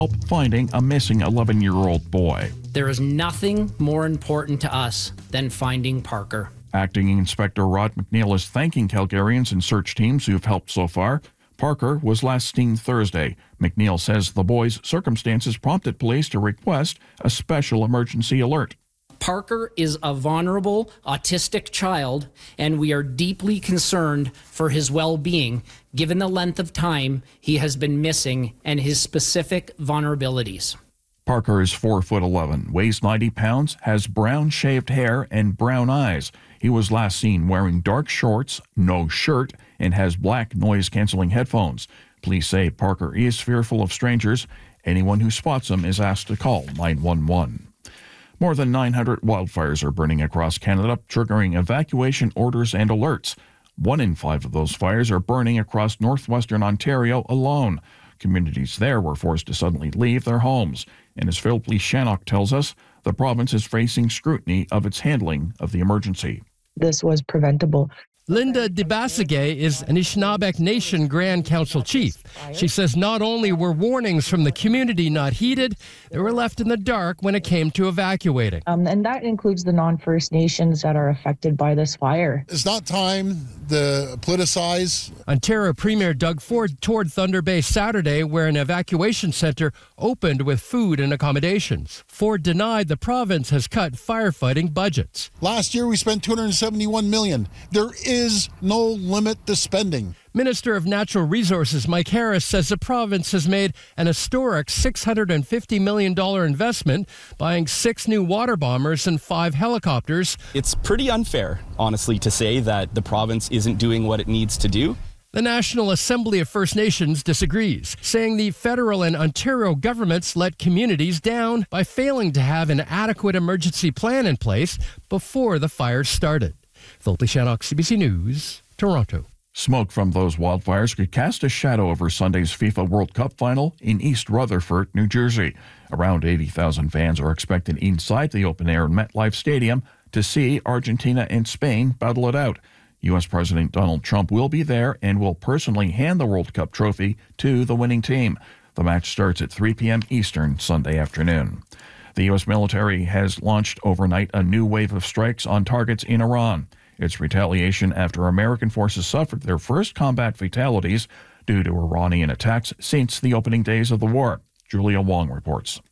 help finding a missing 11-year-old boy. There is nothing more important to us than finding Parker. Acting Inspector Rod McNeil is thanking Calgarians and search teams who have helped so far. Parker was last seen Thursday. McNeil says the boy's circumstances prompted police to request a special emergency alert. Parker is a vulnerable, autistic child, and we are deeply concerned for his well-being, given the length of time he has been missing and his specific vulnerabilities. Parker is 4'11", weighs 90 pounds, has brown shaved hair and brown eyes. He was last seen wearing dark shorts, no shirt, and has black noise-canceling headphones. Police say Parker is fearful of strangers. Anyone who spots him is asked to call 911. More than 900 wildfires are burning across Canada, triggering evacuation orders and alerts. 1 in 5 of those fires are burning across northwestern Ontario alone. Communities there were forced to suddenly leave their homes. And as Phil Shannock tells us, the province is facing scrutiny of its handling of the emergency. This was preventable. Linda DeBasagay is Anishinaabe Nation Grand Council Chief. She says not only were warnings from the community not heeded, they were left in the dark when it came to evacuating. And that includes the non-First Nations that are affected by this fire. It's not time to politicize. Ontario Premier Doug Ford toured Thunder Bay Saturday, where an evacuation centre opened with food and accommodations. Ford denied the province has cut firefighting budgets. Last year we spent $271 million. There is no limit to spending. Minister of Natural Resources Mike Harris says the province has made an historic $650 million investment, buying 6 new water bombers and 5 helicopters. It's pretty unfair, honestly, to say that the province isn't doing what it needs to do. The National Assembly of First Nations disagrees, saying the federal and Ontario governments let communities down by failing to have an adequate emergency plan in place before the fires started. Philip Shannock, CBC News, Toronto. Smoke from those wildfires could cast a shadow over Sunday's FIFA World Cup final in East Rutherford, New Jersey. Around 80,000 fans are expected inside the open-air MetLife Stadium to see Argentina and Spain battle it out. U.S. President Donald Trump will be there and will personally hand the World Cup trophy to the winning team. The match starts at 3 p.m. Eastern Sunday afternoon. The U.S. military has launched overnight a new wave of strikes on targets in Iran. It's retaliation after American forces suffered their first combat fatalities due to Iranian attacks since the opening days of the war. Julia Wong reports.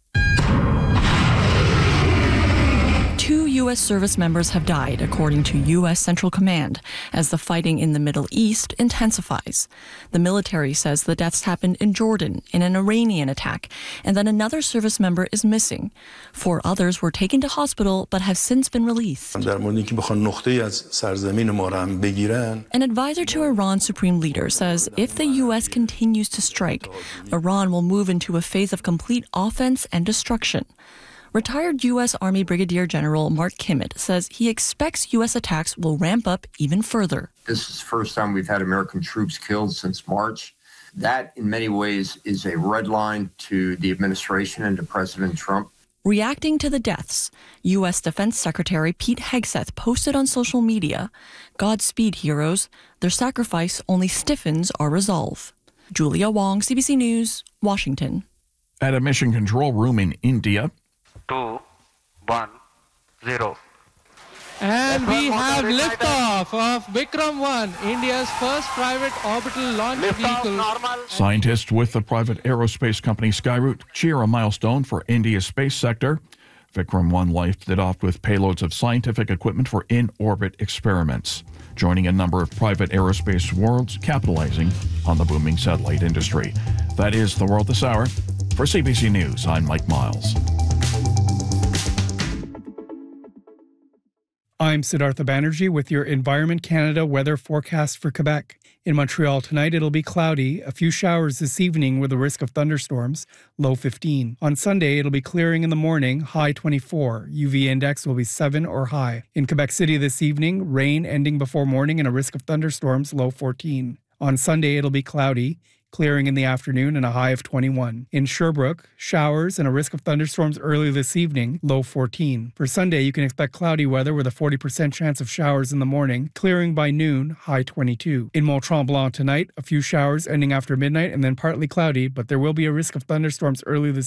2 U.S. service members have died, according to U.S. Central Command, as the fighting in the Middle East intensifies. The military says the deaths happened in Jordan in an Iranian attack, and that another service member is missing. 4 others were taken to hospital but have since been released. An advisor to Iran's supreme leader says if the U.S. continues to strike, Iran will move into a phase of complete offense and destruction. Retired U.S. Army Brigadier General Mark Kimmett says he expects U.S. attacks will ramp up even further. This is the first time we've had American troops killed since March. That, in many ways, is a red line to the administration and to President Trump. Reacting to the deaths, U.S. Defense Secretary Pete Hegseth posted on social media, "Godspeed, heroes. Their sacrifice only stiffens our resolve." Julia Wong, CBC News, Washington. At a mission control room in India, 2, 1, 0. And we have liftoff of Vikram 1, India's first private orbital launch vehicle. Scientists with the private aerospace company Skyroot cheer a milestone for India's space sector. Vikram 1 lifted off with payloads of scientific equipment for in-orbit experiments, joining a number of private aerospace worlds capitalizing on the booming satellite industry. That is the world this hour. For CBC News, I'm Mike Miles. I'm Siddhartha Banerjee with your Environment Canada weather forecast for Quebec. In Montreal tonight, it'll be cloudy, a few showers this evening with a risk of thunderstorms, low 15. On Sunday, it'll be clearing in the morning, high 24. UV index will be 7 or high. In Quebec City this evening, rain ending before morning and a risk of thunderstorms, low 14. On Sunday, it'll be cloudy, clearing in the afternoon and a high of 21. In Sherbrooke, showers and a risk of thunderstorms early this evening, low 14. For Sunday, you can expect cloudy weather with a 40% chance of showers in the morning, clearing by noon, high 22. In Mont-Tremblant tonight, a few showers ending after midnight and then partly cloudy, but there will be a risk of thunderstorms early this